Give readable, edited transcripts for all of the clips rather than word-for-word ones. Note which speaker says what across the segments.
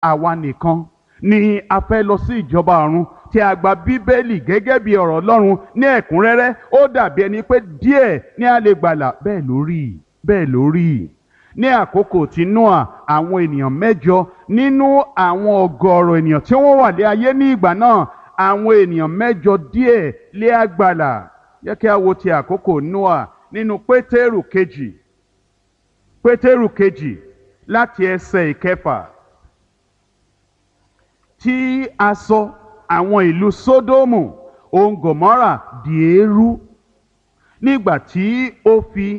Speaker 1: àwa nìkan ni a fẹ́ lọ sí ìjọba ọ̀run tí a gba bíbélì gẹ́gẹ́ bí ọ̀rọ̀ Ọlọ́run ní ẹ̀kúnrẹ́rẹ́, ó dàbí ẹni pé díẹ̀ ni a lè gbàlà. Bẹ́ẹ̀ ló rí. Ní àkókò tí Nóà, àwọn ènìyàn 8 nínú àwọn ọgọ́rọ̀ ènìyàn tí wọ́n wà lé ayé ní ìgbà náà, àwọn ènìyàn 8 díẹ̀ lé a gbàlà. Jẹ́ kí a wo ti àkókò Nóà nínú Pétérù kejì láti ẹsẹ̀ 6. Tí a sọ àwọn ìlú Sódómù òun Gòmórà di eérú nígbà tí ó fi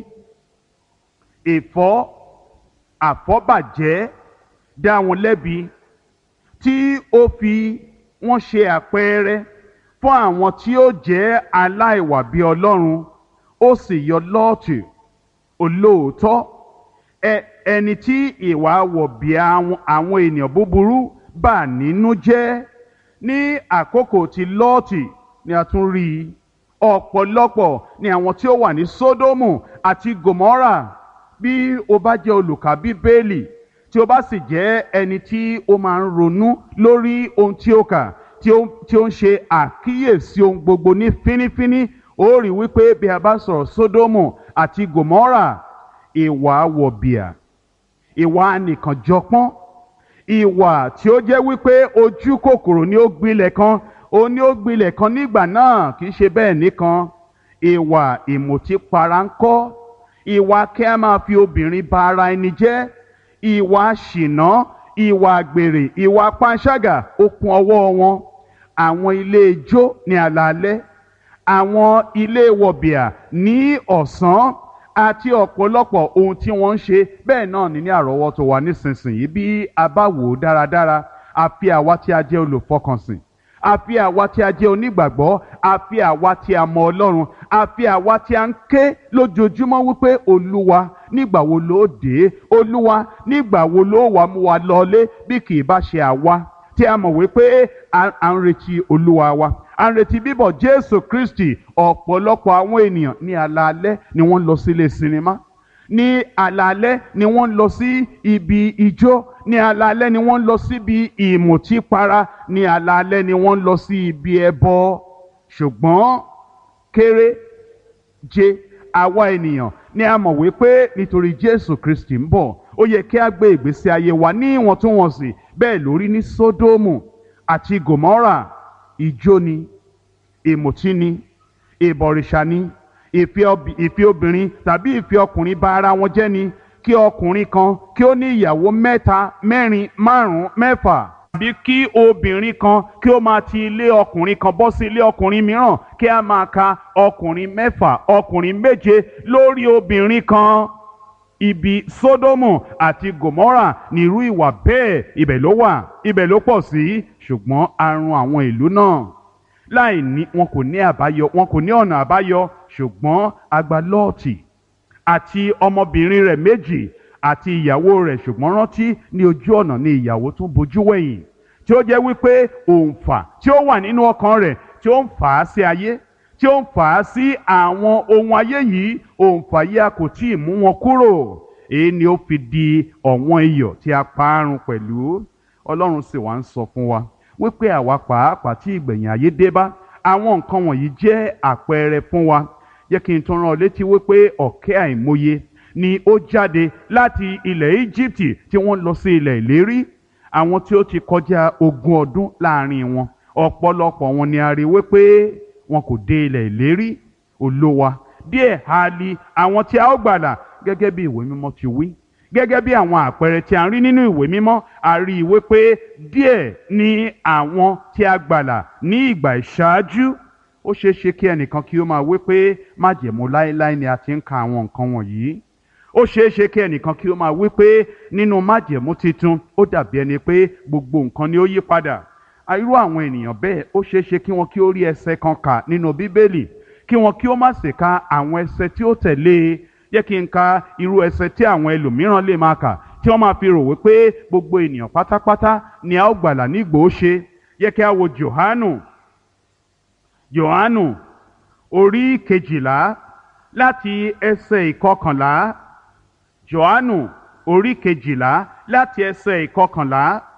Speaker 1: àfọ́bàjẹ́ dá wọn lẹ́bi, tí ó fi wọ́n ṣe àpẹẹrẹ fún àwọn tí ó jẹ́ aláìwà bí Ọlọ́run, ó sì yọ Lọ́ọ̀tì olóòótọ́, ẹni tí ìwà wọ̀bìà àwọn ènìyàn búburú bà nínú jẹ́. Ní àkókò tí Lọ́ọ̀tì ni a tún rí ọ̀pọ̀lọpọ̀ ní àwọn tí ó wà ní Sódómù àti Gòmórà. Bí o bá jẹ́ olùkà Bíbélì, tí o bá sì jẹ́ ẹni tí ó máa ń ronú lórí ohun tí ó kà, tí ó ń ṣe àkíyèsí ohun gbogbo ní fínífíní, ó rí wípé bí a bá sọ̀rọ̀ Sódómù àti Gòmórà, ìwà wọ̀bìà, ìwà anìkànjọpọ́n, ìwà tí ó jẹ́ wípé ojú kòkòrò ni ó gbilẹ̀ kan nígbà náà. Kì í ṣe bẹ́ẹ̀ nìkan, ìwà ìmùtípara ńkọ́, ìwà kí a máa fi obìnrin ba ara ẹni jẹ́, ìwà ṣìnà, ìwà àgbèrè, ìwà panṣágà ó kún ọwọ́ wọn. Àwọn ilé ijó ní alaalẹ́, àwọn ilé wọ̀bìà ní ọ̀sán, àti ọ̀pọ̀lọpọ̀ ohun tí wọ́n ń ṣe bẹ́ẹ̀ náà ní àrọ́wọ́tó wa nísinsìnyí. Bí a bá wò ó dáradára, àfi àwa tí a jẹ́ olùfọkànsìn, àfi àwa tí a jẹ́ onígbàgbọ́, àfi àwa tí a mọ Ọlọ́run, àfi àwa tí a ń ké lójoojúmọ́ wípé Olúwa nígbà wo ló dé, Olúwa nígbà wo ló wá mú wa lọlé, bí kì í bá ṣe àwa tí a mọ̀ wípé à ń retí Olúwa wa, à ń retí bíbọ̀ Jésù Kristi. Ọ̀pọ̀lọpọ̀ àwọn ènìyàn ní alaalẹ́ ni wọ́n lọ sí ilé sinimá, ní alaalẹ́ ni wọ́n lọ sí ibi ijó, ní alaalẹ́ ni wọ́n lọ síbi ìmùtípara, ní alaalẹ́ ni wọ́n lọ sí ibi ẹbọ. Ṣùgbọ́n kéréje àwa ènìyàn ni a mọ̀ wípé nítorí Jésù Kristi ń bọ̀, ó yẹ kí a gbé ìgbésí ayé wa ní ìwọ̀ntúnwọ̀nsì. Bẹ́ẹ̀ lórí ní Sódómù àti Gòmórà. Ijó ni, ìmùtí ni, ìbọ̀rìṣà ni, ìfẹ́ obìnrin tàbí ìfẹ́ ọkùnrin bá ara wọn jẹ́ ni. Kí ọkùnrin kan kí ó ní ìyàwó 3, 4, 5, 6, tàbí kí obìnrin kan kí ó máa ti ilé ọkùnrin kan bọ́ sí ilé ọkùnrin mìíràn, kí a máa ka ọkùnrin 6, ọkùnrin 7 lórí obìnrin kan. Ibi Sódómù àti Gòmórà ní irú ìwà bẹ́ẹ̀, ibẹ̀ ló wà, ibẹ̀ ló pọ̀ sí. Ṣùgbọ́n àrùn àwọn ìlú náà wọn kò ní ọ̀nà àbáyọ. Ṣùgbọ́n a gba Lọ́ọ̀tì àti ọmọbìnrin rẹ̀ 2 àti ìyàwó rẹ̀. Ṣùgbọ́n rántí, ní ojú ọ̀nà ni ìyàwó tún bojú wẹ̀yìn, tí ó jẹ́ wípé òǹfà tí ó wà nínú ọkàn rẹ̀ tí ó ń fà á sí ayé, tí ó ń fà á sí àwọn ohun ayé yìí, òǹfà yìí a kò tí ì mú wọn kúrò. Èyí ni ó fi di ọ̀wọ́n iyọ̀ tí a parun pẹ̀lú. Ọlọ́run sì wá ń sọ fún wa wípé àwa pàápàá tí ìgbẹ̀yìn ayé dé bá, àwọn nǹkan wọ̀nyí jẹ́ àpẹẹrẹ fún wa. Jẹ́ kí n tún rán ọ létí wípé ọ̀kẹ́ àìmọye ni ó jáde láti ilẹ̀ Íjíbítì tí wọ́n lọ sí ilẹ̀ ìlérí. Àwọn tí ó ti kọjá 20 ọdún láàrin wọn, ọ̀pọ̀lọpọ̀ wọn ni a rí wípé wọn kò dé ilẹ̀ ìlérí. Olúwa díẹ̀ ha li àwọn tí a ó gbàlà, gẹ́gẹ́ bí ìwé mímọ́ ti wí, gẹ́gẹ́ bí àwọn àpẹẹrẹ tí a ń rí nínú ìwé mímọ́. A rí i wípé díẹ̀ ni àwọn tí a gbàlà ní ìgbà ìṣáájú. Ó ṣeé ṣe kí ẹnìkan kí ó máa wípé májẹ̀mú láéláé ni a ti ń ka àwọn nǹkan wọ̀nyí. Ó ṣeé ṣe kí ẹnìkan kí ó máa wípé nínú májẹ̀mú titun ó dàbí ẹni pé gbogbo nǹkan ni ó yí padà. Irú àwọn ènìyàn bẹ́ẹ̀ ó ṣeé ṣe kí wọn kí ó rí ẹsẹ̀ kan kà nínú Bíbélì, kí wọn kí ó má sì ka àwọn ẹsẹ̀ tí ó tẹ̀lé. Jẹ́ kí n ka irú ẹsẹ̀ tí àwọn ẹlòmíràn lè máa kà, tí wọ́n máa fi rò wípé gbogbo ènìyàn pátápátá ni a ó gbàlà nígbòóṣe. Jẹ́ kí a wo Jòhánù orí 12 láti ẹsẹ̀ 11. Jòhánù orí 12 láti ẹsẹ̀ 11.